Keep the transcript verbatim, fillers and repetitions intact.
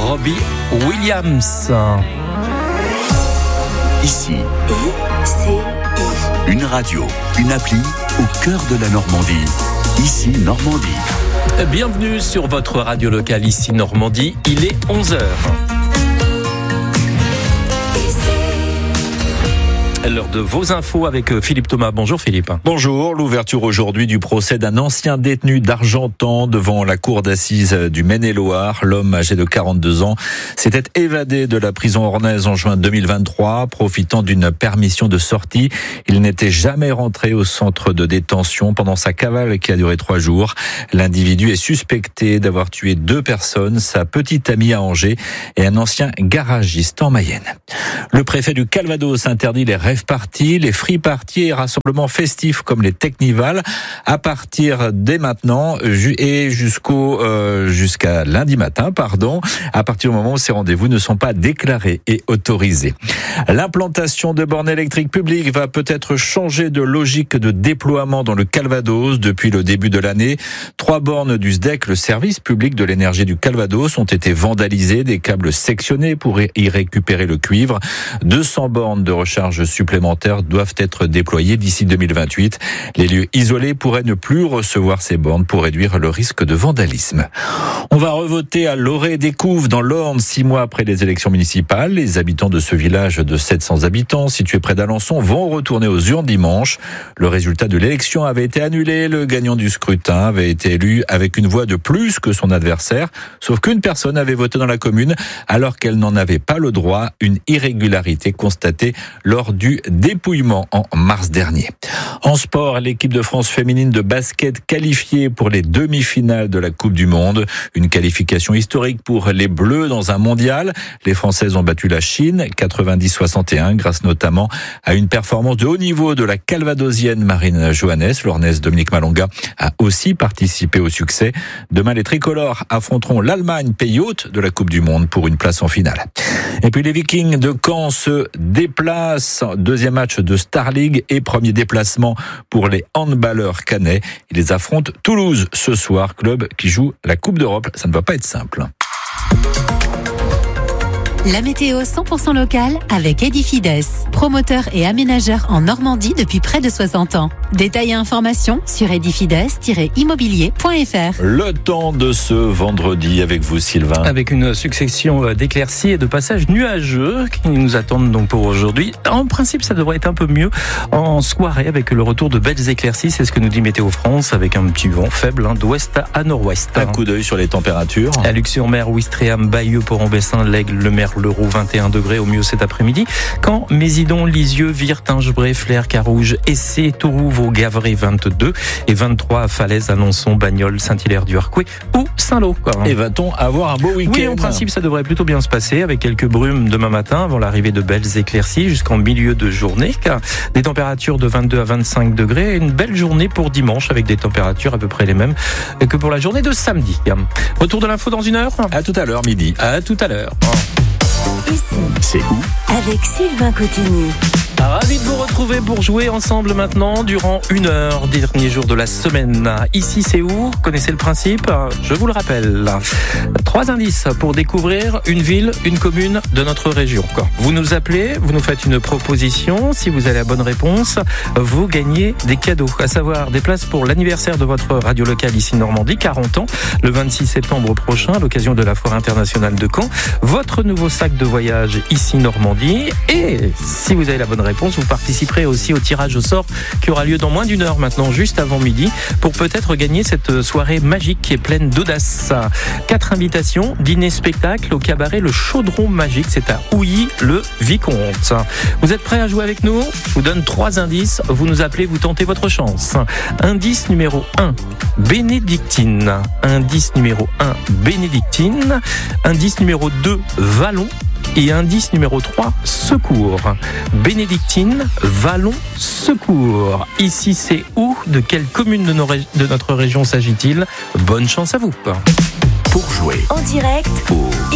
Robbie Williams. Ici, I C I. une radio, une appli au cœur de la Normandie. Ici, Normandie. Bienvenue sur votre radio locale, ici Normandie. Il est onze heures. L'heure de vos infos avec Philippe Thomas. Bonjour Philippe. Bonjour. L'ouverture aujourd'hui du procès d'un ancien détenu d'Argentan devant la cour d'assises du Maine-et-Loire. L'homme âgé de quarante-deux ans s'était évadé de la prison ornaise en juin deux mille vingt-trois, profitant d'une permission de sortie. Il n'était jamais rentré au centre de détention pendant sa cavale qui a duré trois jours. L'individu est suspecté d'avoir tué deux personnes, sa petite amie à Angers et un ancien garagiste en Mayenne. Le préfet du Calvados interdit les rêves parties, les free parties et rassemblements festifs comme les Technival à partir dès maintenant et jusqu'au euh, jusqu'à lundi matin, pardon, à partir du moment où ces rendez-vous ne sont pas déclarés et autorisés. L'implantation de bornes électriques publiques va peut-être changer de logique de déploiement dans le Calvados depuis le début de l'année. Trois bornes du S D E C, le service public de l'énergie du Calvados, ont été vandalisées, des câbles sectionnés pour y récupérer le cuivre. deux cents bornes de recharge supplémentaires doivent être déployées d'ici deux mille vingt-huit. Les lieux isolés pourraient ne plus recevoir ces bornes pour réduire le risque de vandalisme. On va revoter à Loré-des-Couves dans l'Orne, six mois après les élections municipales. Les habitants de ce village de sept cents habitants, situé près d'Alençon, vont retourner aux urnes dimanche. Le résultat de l'élection avait été annulé. Le gagnant du scrutin avait été élu avec une voix de plus que son adversaire, sauf qu'une personne avait voté dans la commune alors qu'elle n'en avait pas le droit. Une irrégularité constatée lors du dépouillement en mars dernier. En sport, l'équipe de France féminine de basket qualifiée pour les demi-finales de la Coupe du Monde. Une qualification historique pour les Bleus dans un mondial. Les Françaises ont battu la Chine quatre-vingt-dix à soixante et un grâce notamment à une performance de haut niveau de la calvadosienne Marine Johannes. L'Ornaise Dominique Malonga a aussi participé au succès. Demain, les tricolores affronteront l'Allemagne, pays hôte de la Coupe du Monde, pour une place en finale. Et puis les Vikings de Caen se déplacent. Deuxième match de Star League et premier déplacement pour les handballeurs caennais. Ils les affrontent Toulouse ce soir, club qui joue la Coupe d'Europe. Ça ne va pas être simple. La météo cent pour cent locale avec Edifides, promoteur et aménageur en Normandie depuis près de soixante ans. Détails et informations sur edifides tiret immobilier point f r. Le temps de ce vendredi avec vous, Sylvain. Avec une succession d'éclaircies et de passages nuageux qui nous attendent donc pour aujourd'hui. En principe, ça devrait être un peu mieux en soirée avec le retour de belles éclaircies. C'est ce que nous dit Météo France avec un petit vent faible hein, d'ouest à nord-ouest. Un coup d'œil sur les températures. À Luxembourg, Ouistreham, Bayeux, Port-en-Bessin, l'Aigle, le Merle, l'Euro, vingt et un degrés au mieux cet après-midi. Caen, Mésidon, Lisieux, Vire, Tingebray, Flers, Carouge, Essé, Touroux, Vaugavray, vingt-deux et vingt-trois à Falaise, Alençon, Bagnols, Saint-Hilaire-du-Harcouët ou Saint-Lô. Et va-t-on avoir un beau week-end? Oui, en principe, ça devrait plutôt bien se passer avec quelques brumes demain matin avant l'arrivée de belles éclaircies jusqu'en milieu de journée. Des températures de vingt-deux à vingt-cinq degrés et une belle journée pour dimanche avec des températures à peu près les mêmes que pour la journée de samedi. Retour de l'info dans une heure. À tout à l'heure, midi. À tout à l'heure. Ici, C'est où? avec Sylvain Cotigny. Ravi de vous retrouver pour jouer ensemble maintenant durant une heure, dernier jour de la semaine. Ici, c'est où? Connaissez le principe? Je vous le rappelle. Trois indices pour découvrir une ville, une commune de notre région. Vous nous appelez, vous nous faites une proposition. Si vous avez la bonne réponse, vous gagnez des cadeaux, à savoir des places pour l'anniversaire de votre radio locale ici Normandie, quarante ans, le vingt-six septembre prochain, à l'occasion de la Foire internationale de Caen. Votre nouveau sac de voyage ici Normandie. Et si vous avez la bonne réponse, vous participerez aussi au tirage au sort qui aura lieu dans moins d'une heure maintenant, juste avant midi, pour peut-être gagner cette soirée magique qui est pleine d'audace. Quatre invitations, dîner spectacle au cabaret Le Chaudron Magique, c'est à Houilly-le-Vicomte. Vous êtes prêts à jouer avec nous? Je vous donne trois indices, vous nous appelez, vous tentez votre chance. Indice numéro un, Bénédictine. Indice numéro un, Bénédictine. Indice numéro deux, Vallon. Et indice numéro trois, secours. Bénédictine, Vallon, secours. Ici, c'est où? De quelle commune de, nos ré... de notre région s'agit-il? Bonne chance à vous. Pour jouer En direct au